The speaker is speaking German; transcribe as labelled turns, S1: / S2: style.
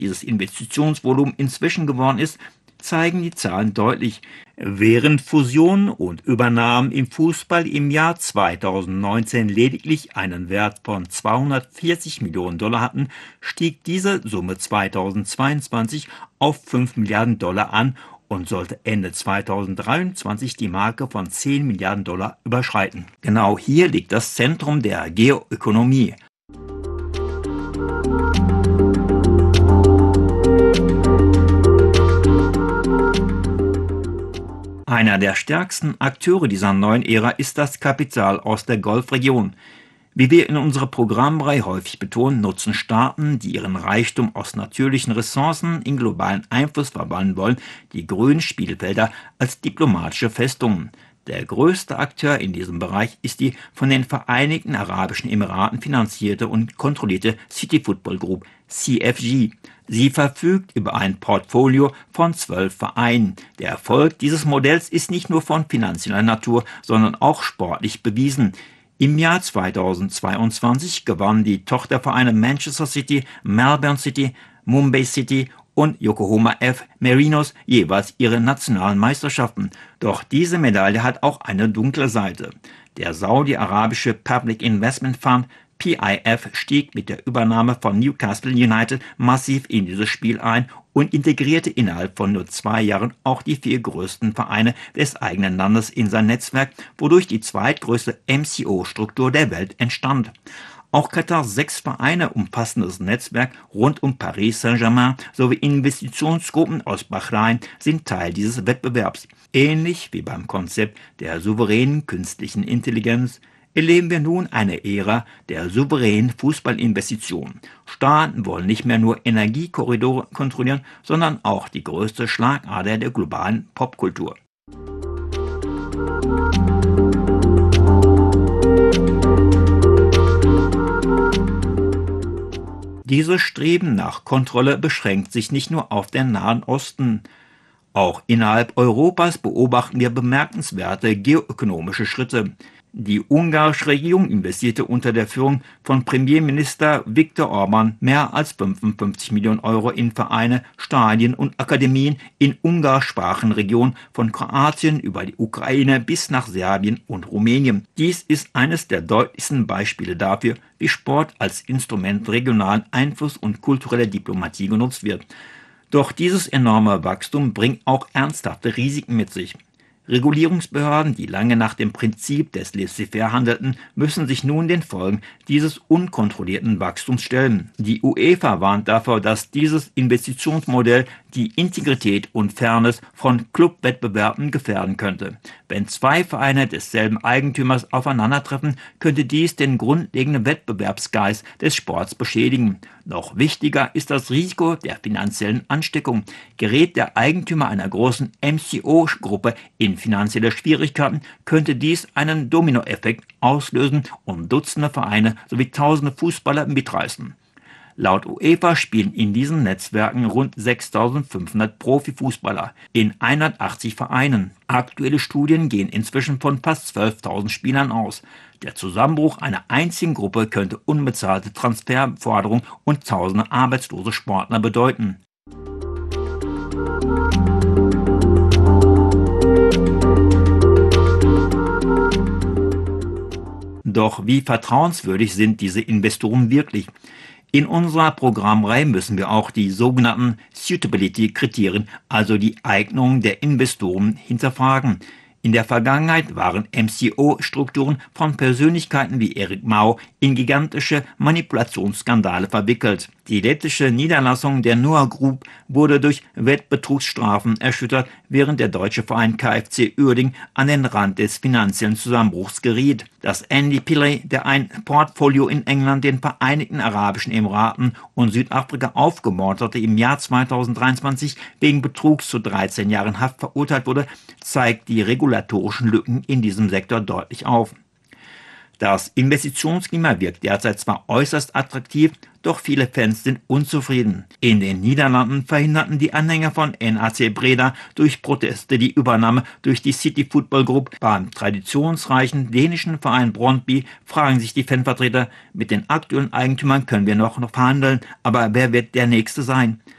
S1: dieses Investitionsvolumen inzwischen geworden ist, zeigen die Zahlen deutlich. Während Fusionen und Übernahmen im Fußball im Jahr 2019 lediglich einen Wert von 240 Millionen Dollar hatten, stieg diese Summe 2022 auf 5 Milliarden Dollar an und sollte Ende 2023 die Marke von 10 Milliarden Dollar überschreiten. Genau hier liegt das Zentrum der Geoökonomie. Einer der stärksten Akteure dieser neuen Ära ist das Kapital aus der Golfregion. Wie wir in unserer Programmreihe häufig betonen, nutzen Staaten, die ihren Reichtum aus natürlichen Ressourcen in globalen Einfluss verwandeln wollen, die grünen Spielfelder als diplomatische Festungen. Der größte Akteur in diesem Bereich ist die von den Vereinigten Arabischen Emiraten finanzierte und kontrollierte City Football Group, CFG. Sie verfügt über ein Portfolio von 12 Vereinen. Der Erfolg dieses Modells ist nicht nur von finanzieller Natur, sondern auch sportlich bewiesen. Im Jahr 2022 gewannen die Tochtervereine Manchester City, Melbourne City, Mumbai City und Yokohama F. Marinos jeweils ihre nationalen Meisterschaften. Doch diese Medaille hat auch eine dunkle Seite. Der saudi-arabische Public Investment Fund PIF stieg mit der Übernahme von Newcastle United massiv in dieses Spiel ein und integrierte innerhalb von nur 2 Jahren auch die 4 größten Vereine des eigenen Landes in sein Netzwerk, wodurch die zweitgrößte MCO-Struktur der Welt entstand. Auch Katars 6 Vereine umfassendes Netzwerk rund um Paris Saint-Germain sowie Investitionsgruppen aus Bahrain sind Teil dieses Wettbewerbs. Ähnlich wie beim Konzept der souveränen künstlichen Intelligenz erleben wir nun eine Ära der souveränen Fußballinvestitionen. Staaten wollen nicht mehr nur Energiekorridore kontrollieren, sondern auch die größte Schlagader der globalen Popkultur. Dieses Streben nach Kontrolle beschränkt sich nicht nur auf den Nahen Osten. Auch innerhalb Europas beobachten wir bemerkenswerte geoökonomische Schritte. Die ungarische Regierung investierte unter der Führung von Premierminister Viktor Orban mehr als 55 Millionen Euro in Vereine, Stadien und Akademien in ungarischsprachigen Regionen von Kroatien über die Ukraine bis nach Serbien und Rumänien. Dies ist eines der deutlichsten Beispiele dafür, wie Sport als Instrument regionalen Einfluss und kultureller Diplomatie genutzt wird. Doch dieses enorme Wachstum bringt auch ernsthafte Risiken mit sich. Regulierungsbehörden, die lange nach dem Prinzip des Laissez-faire handelten, müssen sich nun den Folgen dieses unkontrollierten Wachstums stellen. Die UEFA warnt davor, dass dieses Investitionsmodell die Integrität und Fairness von Clubwettbewerben gefährden könnte. Wenn 2 Vereine desselben Eigentümers aufeinandertreffen, könnte dies den grundlegenden Wettbewerbsgeist des Sports beschädigen. Noch wichtiger ist das Risiko der finanziellen Ansteckung. Gerät der Eigentümer einer großen MCO-Gruppe in finanzielle Schwierigkeiten, könnte dies einen Dominoeffekt auslösen und Dutzende Vereine sowie tausende Fußballer mitreißen. Laut UEFA spielen in diesen Netzwerken rund 6.500 Profifußballer in 180 Vereinen. Aktuelle Studien gehen inzwischen von fast 12.000 Spielern aus. Der Zusammenbruch einer einzigen Gruppe könnte unbezahlte Transferforderungen und tausende arbeitslose Sportler bedeuten. Doch wie vertrauenswürdig sind diese Investoren wirklich? In unserer Programmreihe müssen wir auch die sogenannten Suitability-Kriterien, also die Eignung der Investoren, hinterfragen. In der Vergangenheit waren MCO-Strukturen von Persönlichkeiten wie Eric Mao in gigantische Manipulationsskandale verwickelt. Die lettische Niederlassung der Noah Group wurde durch Wettbetrugsstrafen erschüttert, während der deutsche Verein KFC Uerdingen an den Rand des finanziellen Zusammenbruchs geriet. Dass Andy Pillay, der ein Portfolio in England, den Vereinigten Arabischen Emiraten und Südafrika aufgebaut hatte, im Jahr 2023 wegen Betrugs zu 13 Jahren Haft verurteilt wurde, zeigt die regulatorischen Lücken in diesem Sektor deutlich auf. Das Investitionsklima wirkt derzeit zwar äußerst attraktiv, doch viele Fans sind unzufrieden. In den Niederlanden verhinderten die Anhänger von NAC Breda durch Proteste die Übernahme durch die City Football Group. Beim traditionsreichen dänischen Verein Brøndby fragen sich die Fanvertreter, mit den aktuellen Eigentümern können wir noch verhandeln, aber wer wird der Nächste sein?